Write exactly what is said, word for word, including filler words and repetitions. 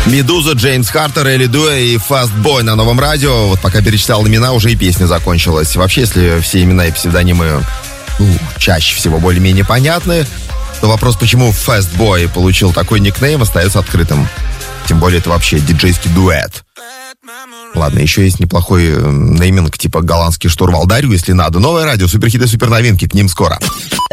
Медуза, Джеймс Хартер, Элли Дуэ и Fast Boy на Новом радио. Вот пока перечислял имена, уже и песня закончилась. Вообще, если все имена и псевдонимы ну, чаще всего более-менее понятны, то вопрос, почему Fast Boy получил такой никнейм, остается открытым. Тем более, это вообще диджейский дуэт. Ладно, еще есть неплохой нейминг, типа голландский штурвал. Дарю, если надо. Новое радио, суперхиты, суперновинки, к ним скоро.